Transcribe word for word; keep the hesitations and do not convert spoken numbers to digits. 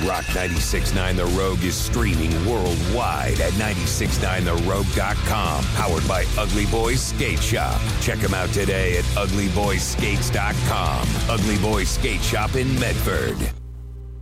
Rock ninety-six point nine The Rogue is streaming worldwide at nine six nine the rogue dot com. Powered by Ugly Boys Skate Shop. Check them out today at ugly boys skates dot com. Ugly Boys Skate Shop in Medford.